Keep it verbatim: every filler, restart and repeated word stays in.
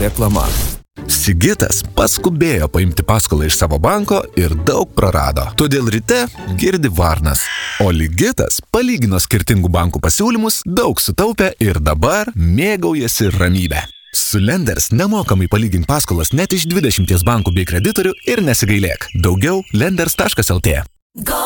reklama. Sigitas paskubėjo paimti paskolą iš savo banko ir daug prarado. Todėl ryte girdi varnas. O Ligitas palygino skirtingų bankų pasiūlymus, daug sutaupė ir dabar mėgaujasi ramybę. Su Lenders nemokamai palygink paskolas net iš dvidešimties bankų bei kreditorių ir nesigailėk. Daugiau lenders taškas lt.